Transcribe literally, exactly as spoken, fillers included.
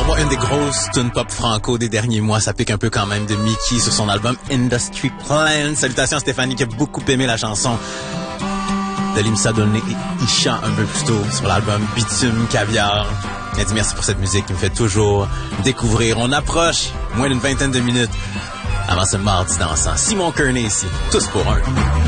pas une des grosses tunes pop franco des derniers mois. Ça pique un peu quand même de Mickey sur son album Industry Plan. Salutations à Stéphanie qui a beaucoup aimé la chanson de Limsa Donné et Isha un peu plus tôt sur l'album Bitume Caviar. Elle dit merci pour cette musique qui me fait toujours découvrir. On approche moins d'une vingtaine de minutes avant ce mardi dansant. Simon Kearney ici, tous pour un.